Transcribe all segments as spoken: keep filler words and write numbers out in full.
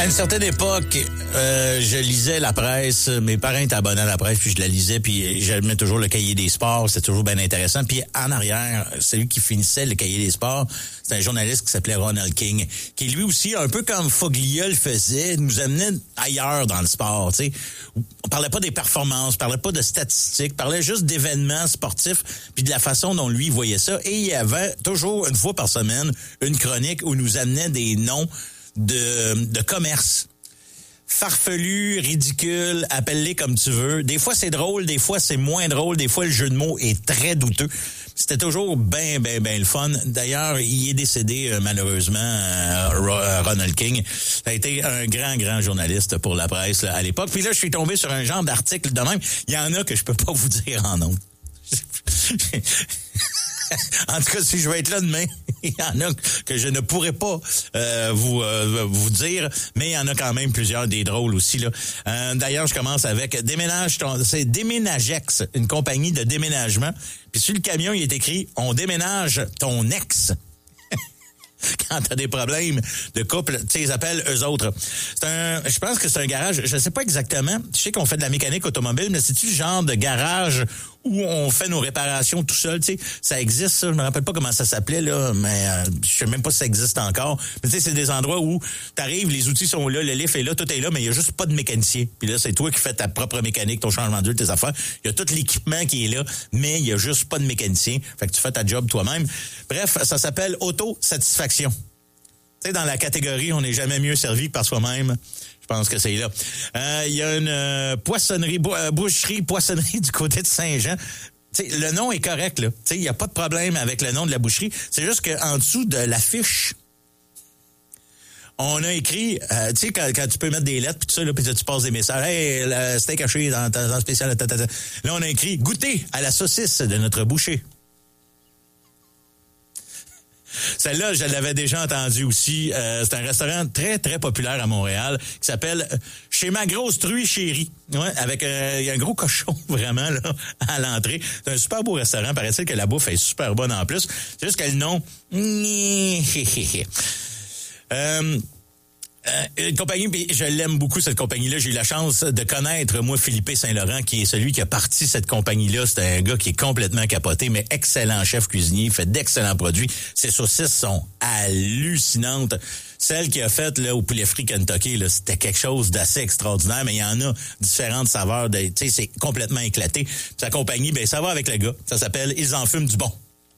À une certaine époque, euh, je lisais la presse. Mes parents étaient abonnés à la presse, puis je la lisais, puis j'aimais toujours le cahier des sports. C'était toujours bien intéressant. Puis en arrière, celui qui finissait le cahier des sports, c'était un journaliste qui s'appelait Ronald King, qui lui aussi, un peu comme Foglia le faisait, nous amenait ailleurs dans le sport. Tu sais, on parlait pas des performances, on parlait pas de statistiques, on parlait juste d'événements sportifs, puis de la façon dont lui voyait ça. Et il y avait toujours une fois par semaine une chronique où il nous amenait des noms de, de commerce. Farfelu, ridicule, appelle-les comme tu veux. Des fois, c'est drôle, des fois, c'est moins drôle. Des fois, le jeu de mots est très douteux. C'était toujours bien, bien, bien le fun. D'ailleurs, il est décédé, euh, malheureusement, euh, Ronald King. Ça a été un grand, grand journaliste pour la presse là, à l'époque. Puis là, je suis tombé sur un genre d'article de même. Il y en a que je peux pas vous dire en nom. En tout cas, si je vais être là demain, il y en a que je ne pourrais pas euh, vous euh, vous dire, mais il y en a quand même plusieurs des drôles aussi là. Euh, d'ailleurs, je commence avec déménage ton, c'est Déménagex, une compagnie de déménagement. Puis sur le camion, il est écrit on déménage ton ex. Quand t'as des problèmes de couple, tu sais, ils appellent eux autres. C'est un, je pense que c'est un garage, je sais pas exactement. Je sais qu'on fait de la mécanique automobile, mais c'est-tu le genre de garage où on fait nos réparations tout seul, tu sais? Ça existe, ça. Je me rappelle pas comment ça s'appelait, là, mais euh, je sais même pas si ça existe encore. Mais tu sais, c'est des endroits où t'arrives, les outils sont là, le lift est là, tout est là, mais il y a juste pas de mécanicien. Puis là, c'est toi qui fais ta propre mécanique, ton changement d'huile, tes affaires. Il y a tout l'équipement qui est là, mais il y a juste pas de mécanicien. Fait que tu fais ta job toi-même. Bref, ça s'appelle auto-satisfaction. Tu sais, dans la catégorie, on n'est jamais mieux servi que par soi-même. Je pense que c'est là. Il euh, y a une euh, poissonnerie, bou- euh, boucherie, poissonnerie du côté de Saint-Jean. T'sais, le nom est correct, là. Il n'y a pas de problème avec le nom de la boucherie. C'est juste qu'en dessous de l'affiche, on a écrit, euh, tu sais, quand, quand tu peux mettre des lettres, puis tout ça, là, puis tu passes des messages. Hey, le steak haché dans, dans, dans le spécial. Ta, ta, ta. Là, on a écrit goûter à la saucisse de notre boucher. Celle-là, je l'avais déjà entendue aussi. Euh, c'est un restaurant très, très populaire à Montréal qui s'appelle Chez ma grosse truie chérie. Ouais, avec euh, il y a un gros cochon vraiment là à l'entrée. C'est un super beau restaurant. Paraît-il que la bouffe est super bonne en plus. C'est juste que le nom... euh, Euh, une compagnie, je l'aime beaucoup cette compagnie-là. J'ai eu la chance de connaître, moi, Philippe Saint-Laurent, qui est celui qui a parti cette compagnie-là. C'est un gars qui est complètement capoté, mais excellent chef cuisinier, il fait d'excellents produits. Ses saucisses sont hallucinantes. Celle qui a faite là au poulet frit Kentucky, là, c'était quelque chose d'assez extraordinaire, mais il y en a différentes saveurs. Tu sais, c'est complètement éclaté. Sa compagnie, ben ça va avec le gars. Ça s'appelle Ils en fument du bon.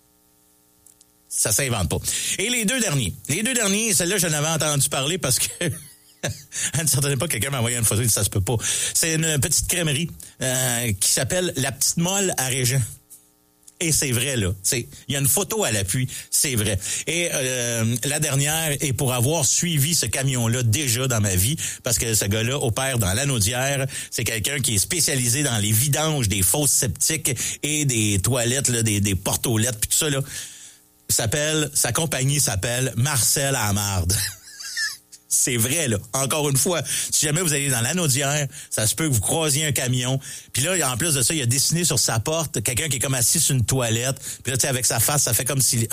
Ça s'invente pas. Et les deux derniers. Les deux derniers, celle-là, j'en avais entendu parler parce que à une certaine époque, quelqu'un m'a envoyé une photo et dit ça se peut pas. C'est une petite crèmerie euh, qui s'appelle La Petite Molle à Régent. Et c'est vrai, là. C'est, il y a une photo à l'appui, c'est vrai. Et euh, la dernière est pour avoir suivi ce camion-là déjà dans ma vie, parce que ce gars-là opère dans l'Anaudière. C'est quelqu'un qui est spécialisé dans les vidanges des fosses septiques et des toilettes, là, des, des portes aux lettres, puis tout ça, là. S'appelle, sa compagnie s'appelle Marcel à la marde. C'est vrai, là. Encore une fois, si jamais vous allez dans l'Anaudière, ça se peut que vous croisiez un camion. Puis là, en plus de ça, il a dessiné sur sa porte quelqu'un qui est comme assis sur une toilette. Puis là, tu sais, avec sa face, ça fait comme si...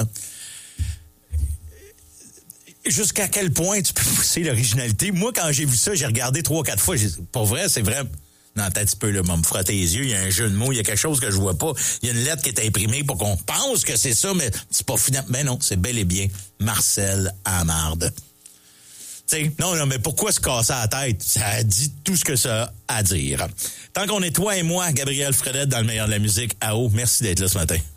Jusqu'à quel point tu peux pousser l'originalité? Moi, quand j'ai vu ça, j'ai regardé trois ou quatre fois. J'ai... Pour vrai, c'est vrai... Non, peut-être tu peux là, me frotter les yeux, il y a un jeu de mots, il y a quelque chose que je vois pas. Il y a une lettre qui est imprimée pour qu'on pense que c'est ça, mais c'est pas finalement. Ben non, c'est bel et bien Marcel à marde. Tu sais, non, non, mais pourquoi se casser la tête? Ça dit tout ce que ça a à dire. Tant qu'on est toi et moi, Gabriel Fredette, dans le meilleur de la musique, à haut, merci d'être là ce matin.